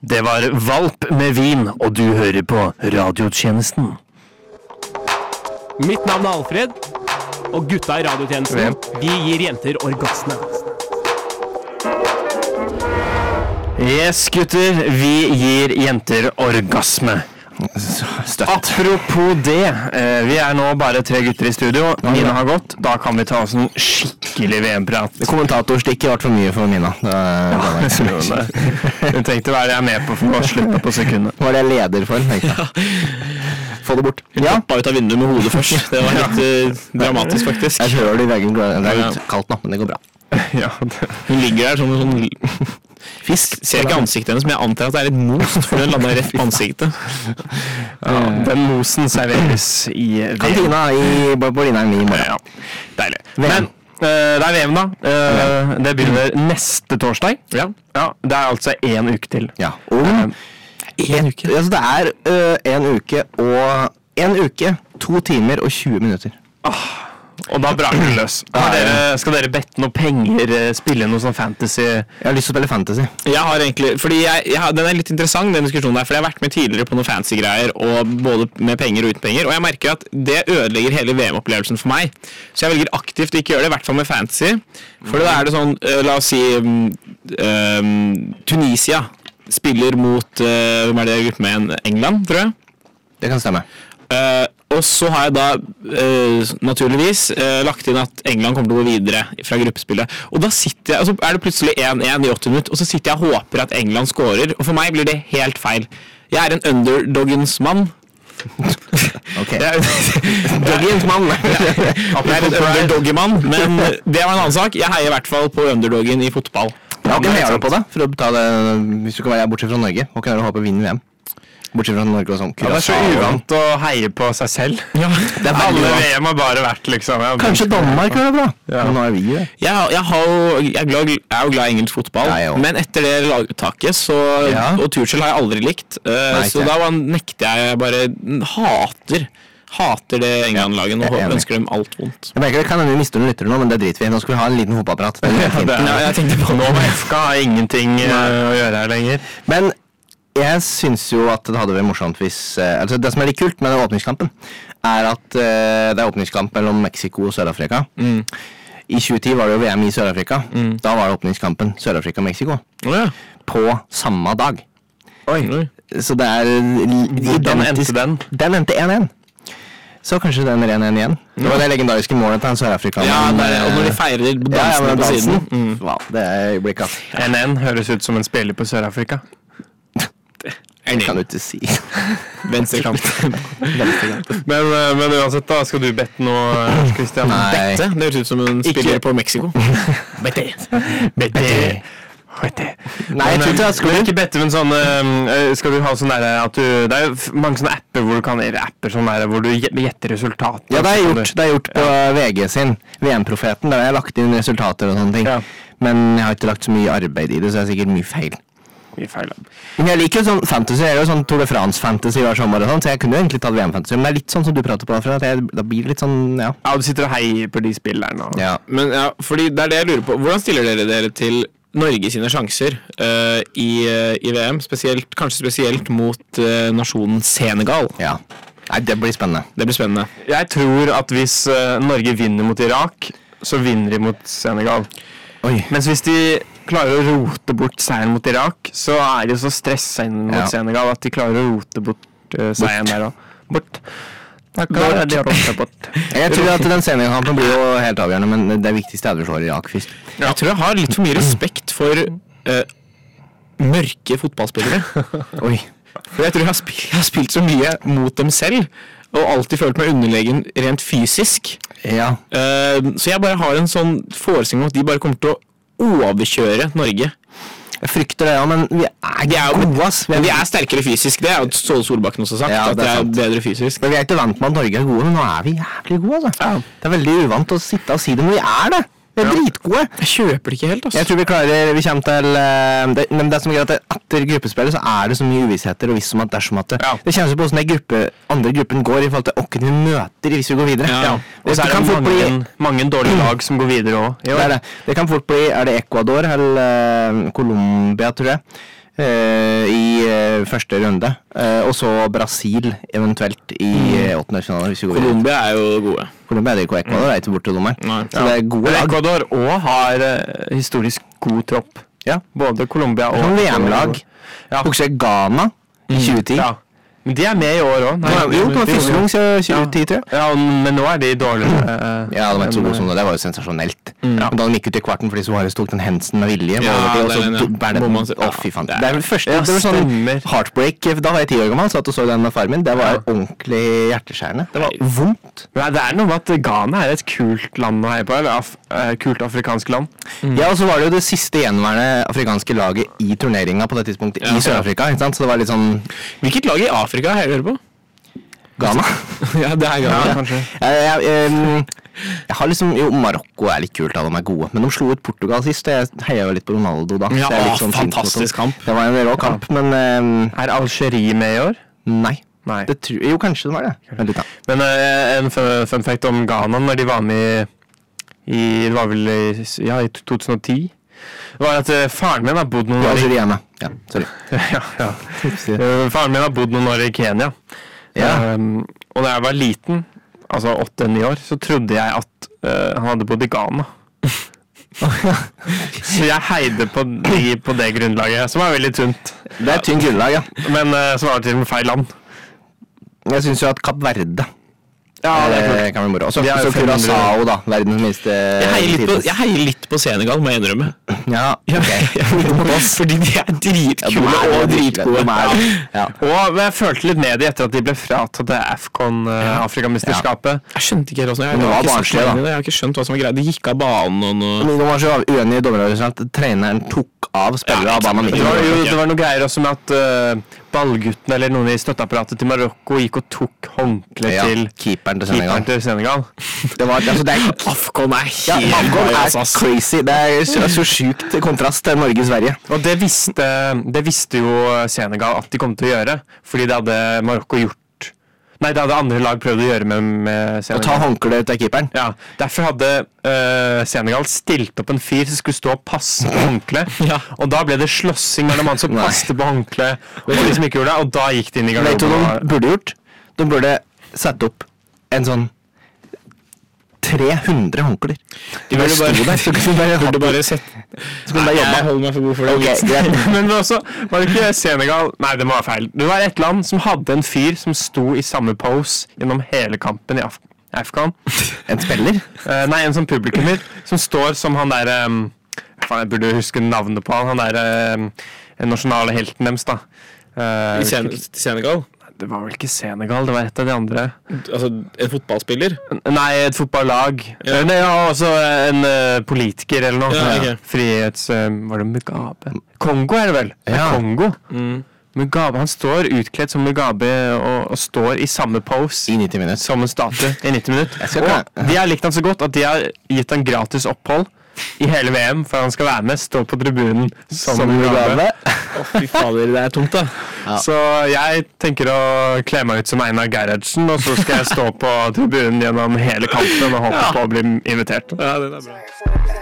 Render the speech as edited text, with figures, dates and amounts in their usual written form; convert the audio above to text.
Det var Valp med vin, og du hører på radiotjenesten. Mitt navn Alfred, og gutta I radiotjenesten, vi gir jenter orgasme. Yes, gutter, vi gir jenter orgasme. Støtt. Apropos det, vi nå bare 3 gutter I studio. Mina har gått, da kan vi ta oss en skikkelig VM-prat. Kommentatorstikket har vært for mye for Mina. Hun tenkte hva jeg med på for å slippe på sekundet. Hva det jeg leder for, tenkte jeg. Få det bort. Hun hoppa ut av vinduet med hodet først. Det var litt dramatisk, faktisk. Jeg hører det I veggen. Det litt kaldt nå, men det går bra. Ja, Hun ligger der som en sånn fisk. Ser ikke ansiktet hennes, men jeg antar at det litt most, for den lander rett på ansiktet. Ja, den mosen serveres I Kantina I Borlineren I morgen. Ja, deilig. Men det VM da. Det begynner neste torsdag. Ja. Ja, det altså 1 uke til. Ja, om 1 uke. Altså det 1 uke og 1 uke, 2 timer og 20 minutter. Og da braker det løs. Skal dere bette noe penger, spille noe sånn fantasy? Jeg har lyst til å spille fantasy. Jeg har egentlig, fordi den litt interessant, den diskusjonen der, for jeg har vært med tidligere på noen fancy greier, og både med penger og uten penger, og jeg merker at det ødelegger hele VM-opplevelsen for meg. Så jeg velger aktivt ikke gjøre det, I hvert fall med fantasy. For da det sånn, la oss si, Tunisia spiller mot, hvem det jeg har gjort med England, tror jeg? Det kan stemme. Og så har jeg da naturligvis lagt inn at England kommer til å gå videre fra gruppespillet. Og da sitter jeg, og så det plutselig 1-1 I 80 minutter, og så sitter jeg og håper at England scorer, og for meg blir det helt feil. Jeg en underdoggens mann. Ok. Doggens mann. Jeg en underdoggemann, men det var en annen sak. Jeg heier I hvert fall på underdoggen I fotball. Ja, ok, heier du på det? For å ta det, hvis du kan være bortsett fra Norge, og kan du håpe å vinne VM? Bortsett fra Norge og sånn. Ja, det så uvant å heie på seg selv. Ja, det alle VM har bare vært liksom. Kanskje Danmark gjør det bra. Ja. Men nå vi det. Jeg er jo glad I engelsk fotball, men etter det laguttaket, og Tuchel har jeg aldri likt, så da nekter jeg bare hater det England-lagen og ønsker dem alt vondt. Jeg merker det kan vi miste noen lyttere nå, men det driter vi. Nå skal vi ha en liten fotballprat. Jeg tenkte på nå FK har ingenting å gjøre her lenger. Men jeg synes jo at det hadde vært morsomt hvis altså det som litt kult med den åpningskampen at det åpningskamp mellom Mexico og Sør-Afrika. I 2010 var det jo VM I Sør-Afrika. Da var det åpningskampen Sør-Afrika-Mexico på samme dag. Oi. Så det Hvordan endte den? Den endte 1-1. Så kanskje den 1-1 igjen. Det var det legendariske målet til Sør-Afrika. Ja, og når de feirer dansene på siden. Wow, det øyeblikket. 1-1 høres ut som en spiller på Sør-Afrika. Det kan du ikke si. Venstrekant. Men uansett da, skal du bette noe, Christian? Nei. Bette? Det høres ut som en spiller på Mexico. Bette. Nei, jeg tror ikke skal du ikke bette, men sånn skal du ha sånn der at du, det jo mange sånne apper hvor du kan sånn der, hvor du gjetter resultater. Ja, det er gjort på VG sin VM-profeten, der jeg har lagt inn resultater og sånne ting. Men jeg har ikke lagt så mye arbeid I det, så det sikkert mye feil. Men jeg liker jo sånn fantasy, jeg jo sånn Tour de France-fantasy hver sommer og sånn, så jeg kunne jo egentlig tatt VM-fantasy, men det litt sånn som du prater på, for da blir det litt sånn, ja. Ja, du sitter og heier på de spillerne. Ja. Men fordi det det jeg lurer på, hvordan stiller dere til Norge sine sjanser I VM, kanskje spesielt mot nasjonen Senegal? Ja. Nei, det blir spennende. Det blir spennende. Jeg tror at hvis Norge vinner mot Irak, så vinner de mot Senegal. Oi. Mens hvis de klarer å rote bort seieren mot Irak, så de så stresset inn mot Senegal at de klarer å rote bort seieren der også. Bort. Da klarer de å rote bort. Jeg tror at den Senegal-kampen blir jo helt avgjørende, men det viktigste vi slår Irak først. Jeg tror jeg har litt for mye respekt for mørke fotballspillere. Oi. For jeg tror jeg har spilt så mye mot dem selv, og alltid følt meg underlegen rent fysisk. Ja. Så jeg bare har en sånn forestilling om at de bare kommer til å overkjøre Norge. Jeg frykter det, men vi gode, ass. Vi sterkere fysisk, det jo Ståle Solbakken også sagt, at det bedre fysisk. Men vi ikke vant med at Norge gode, men nå vi jævlig gode, altså. Ja. Det veldig uvant å sitte og si det, men vi det. Vi dritgode. Jeg kjøper det ikke helt, altså. Jeg tror vi kommer til men det som gjør at etter gruppespillet så det så mye uvisheter og visst som at dersom at det kjennes jo på hvordan andre gruppen går I forhold til åkken vi møter hvis vi går videre. Og så det mange dårlige lag som går videre også. Det kan fort bli, det Ecuador eller Colombia, tror jeg. I første runde. Og så Brasil eventuelt i åttendedelsfinalen. Colombia jo gode. Colombia er det ikke Ecuador, det ikke bortedommer. Så det gode lag. Ecuador også har historisk god tropp. Ja. Både Colombia og... Som VM-lag. Bukser Ghana i 2010. Ja. Men de er med i år også. Jo, det var første gang siden 2010, tror jeg. Ja, men nå er de dårligere. Ja, de var ikke så gode som det. Det var jo sensasjonelt. Men da de gikk ut i kvarten fordi Suarez tok den Hensen med vilje. Og så bærer det... fy faen. Det er vel første... Det var sånn heartbreak. Da var jeg 10 år gammel, satt og så den med far min. Det var ordentlig hjerteskjærende. Det var vondt. Ja, det er noe med at Ghana er et kult land å heie på, eller kult afrikansk land. Ja, og så var det jo det siste gjenværende afrikanske laget i turneringen på det tidspunktet i Sør-Afrika, ikke sant? Så det var litt sånn... Hvilket lag i Afrika jeg hører på? Ghana. Ja, det er Ghana. Ja, kanskje. Jeg har liksom... Jo, Marokko er litt kult, da, de er gode. Men de slo ut Portugal sist, og jeg heier jo litt på Ronaldo da. Ja, det er litt sånn fantastisk kamp. Det var en rå kamp, men... Er Algerie med i år? Nei. Jo, kanskje det var det. Men en fun fact om Ghana, når de var med det var vel i 2010, var at faren min har bodd noen år i... Ja, sorry. Faren min har bodd noen år i Kenya. Og da jeg var liten, altså 8-9 år, så trodde jeg at han hadde bodd i Ghana. Så jeg heide på det grunnlaget, som var veldig tynt. Det er tynt grunnlag, ja. Men så var det til og med feil land. Jeg synes jo at Kapp Verde... Ja, det kan bli moro. Og så Curaçao, da. Verdens minste... Jeg heier litt på Senegal, må jeg innrømme. Ja, ok. Fordi de er dritkule og dritgode. Og jeg følte litt med det etter at de ble fratatt det AFCON Afrikamesterskapet. Jeg skjønte ikke helt hvordan jeg har ikke skjønt hva som var greit. De gikk av banen og noe... Men de var så uenige i dommeravgjørelsen at treneren tok av spillere av banen. Det var noe greier også med at ballgutten eller noen i støtteapparatet til Marokko gikk og tok håndkle til keeperen til Senegal. Det var AFCON er crazy. Det er så sykt kontrast til Norge-Sverige. Og det visste jo Senegal at de kom til å gjøre, fordi det hadde Marokko gjort. Nei, det hadde andre lag prøvd å gjøre med Senegal. Å ta håndkle ut av keeperen? Ja, derfor hadde Senegal stilt opp en fyr som skulle stå og passe på håndkle. Og da ble det slåssing mellom han som passte på håndkle og de som ikke gjorde det, og da gikk det inn i garderoben. Vet du hva de burde gjort? De burde sette opp en sånn 300 håndkler. De burde bare sette... Jeg holder meg for god for det. Men også, var det ikke Senegal... Nei, det må være feil. Det var et land som hadde en fyr som sto i samme pose gjennom hele kampen i AFCON. En spiller? Nei, en sånn publikummer som står som han der... jeg burde huske navnet på han. Han der nasjonale helten deres, da. I Senegal? Det var vel ikke Senegal, det var et av de andre. Altså, en fotballspiller? Nei, et fotballag. Nei, også en politiker eller noe. Var det Mugabe? Kongo er det vel? Kongo. Mugabe, han står utkledd som Mugabe og står i samme pose i 90 minutter. Som en statue i 90 minutter. Og de har likt han så godt at de har gitt han gratis opphold i hele VM, for han skal være med, stå på tribunen som Mugabe. Fy fader, det er tungt da. Så jeg tenker å kle meg ut som Einar Gerhardsen, og så skal jeg stå på tribunen gjennom hele kampen og håpe på å bli invitert. Ja, det er bra.